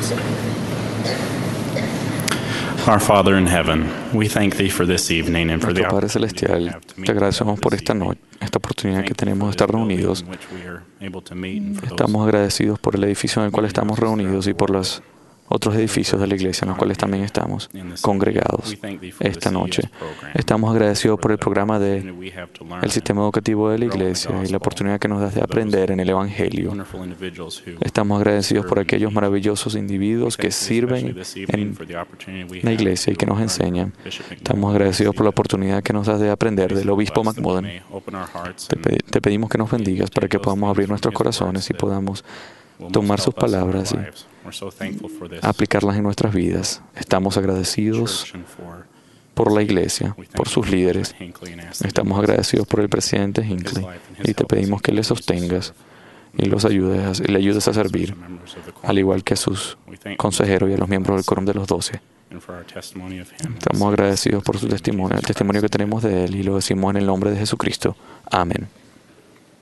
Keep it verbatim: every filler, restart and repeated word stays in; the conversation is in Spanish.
Our Father in heaven, we thank thee for this evening and for the Nuestro Padre opportunity we Celestial, have to meet te agradecemos por this esta evening. noche, esta oportunidad que Thank you tenemos de for estar this building reunidos. in which we are able to meet and for those Estamos agradecidos por el edificio en el cual estamos reunidos y por los otros edificios de la iglesia en los cuales también estamos congregados esta noche. Estamos agradecidos por el programa del sistema educativo de la iglesia y la oportunidad que nos das de aprender en el Evangelio. Estamos agradecidos por aquellos maravillosos individuos que sirven en la iglesia y que nos enseñan. Estamos agradecidos por la oportunidad que nos das de aprender del obispo McMullen. Te, pe- te pedimos que nos bendigas para que podamos abrir nuestros corazones y podamos tomar sus palabras y aplicarlas en nuestras vidas. Estamos agradecidos por la iglesia, por sus líderes. Estamos agradecidos por el presidente Hinckley y te pedimos que le sostengas y los ayudes, a- le ayudes a servir, al igual que a sus consejeros y a los miembros del quórum de los doce. Estamos agradecidos por su testimonio, el testimonio que tenemos de él, y lo decimos en el nombre de Jesucristo. Amén.